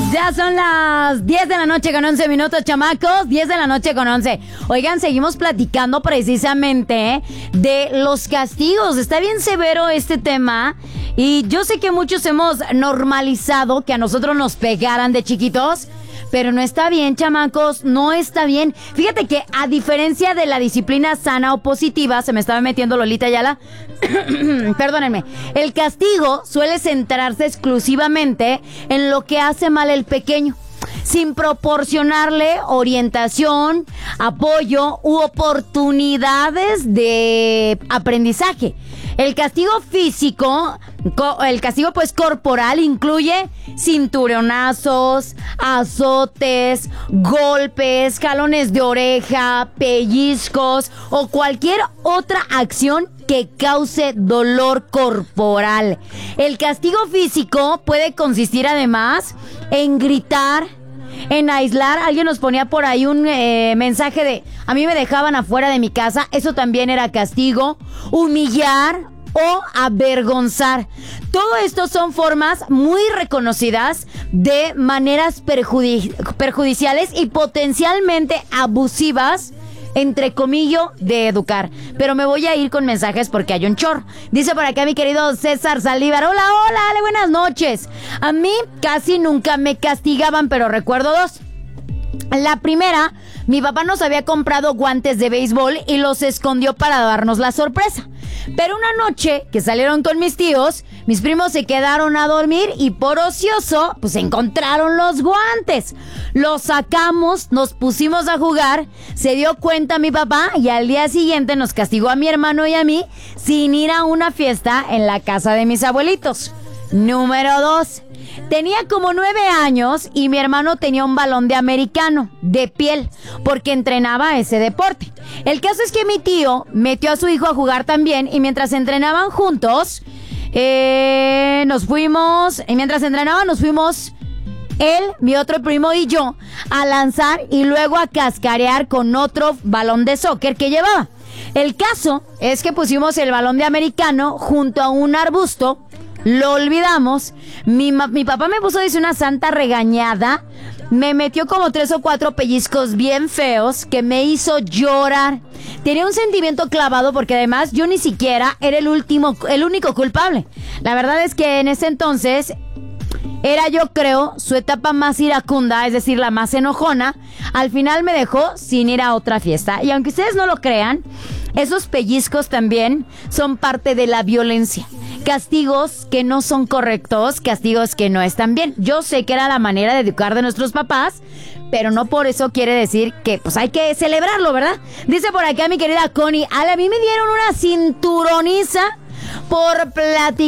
Ya son las 10 de la noche con 11 minutos, chamacos. 10 de la noche con 11. Oigan, seguimos platicando precisamente de los castigos. Está bien severo este tema. Y yo sé que muchos hemos normalizado que a nosotros nos pegaran de chiquitos. Pero no está bien, chamacos, no está bien. Fíjate que a diferencia de la disciplina sana o positiva, se me estaba metiendo Lolita Ayala, perdónenme, el castigo suele centrarse exclusivamente en lo que hace mal el pequeño, sin proporcionarle orientación, apoyo u oportunidades de aprendizaje. El castigo físico, el castigo pues corporal incluye cinturonazos, azotes, golpes, jalones de oreja, pellizcos o cualquier otra acción que cause dolor corporal. El castigo físico puede consistir además en gritar, en aislar. Alguien nos ponía por ahí un mensaje de: a mí me dejaban afuera de mi casa, eso también era castigo. Humillar o avergonzar. Todo esto son formas muy reconocidas de maneras perjudiciales y potencialmente abusivas, entre comillas, de educar. Pero me voy a ir con mensajes porque hay un chorro. Dice por acá mi querido César Saldívar: hola, Ale, buenas noches. A mí casi nunca me castigaban, pero recuerdo dos. La primera, mi papá nos había comprado guantes de béisbol y los escondió para darnos la sorpresa. Pero una noche que salieron con mis tíos, mis primos se quedaron a dormir y por ocioso, pues encontraron los guantes. Los sacamos, nos pusimos a jugar, se dio cuenta mi papá y al día siguiente nos castigó a mi hermano y a mí sin ir a una fiesta en la casa de mis abuelitos. Número 2. Tenía como 9 años y mi hermano tenía un balón de americano, de piel, porque entrenaba ese deporte. El caso es que mi tío metió a su hijo a jugar también y mientras entrenaban juntos, nos fuimos él, mi otro primo y yo a lanzar y luego a cascarear con otro balón de soccer que llevaba. El caso es que pusimos el balón de americano junto a un arbusto. Lo olvidamos. Mi papá me puso, dice, una santa regañada. Me metió como 3 o 4 pellizcos bien feos que me hizo llorar. Tenía un sentimiento clavado porque además yo ni siquiera era el único culpable. La verdad es que en ese entonces era, yo creo, su etapa más iracunda, es decir, la más enojona. Al final me dejó sin ir a otra fiesta. Y aunque ustedes no lo crean, esos pellizcos también son parte de la violencia. Castigos que no son correctos, castigos que no están bien. Yo sé que era la manera de educar de nuestros papás, pero no por eso quiere decir que pues hay que celebrarlo, ¿verdad? Dice por acá mi querida Connie: a mí me dieron una cinturoniza por platicar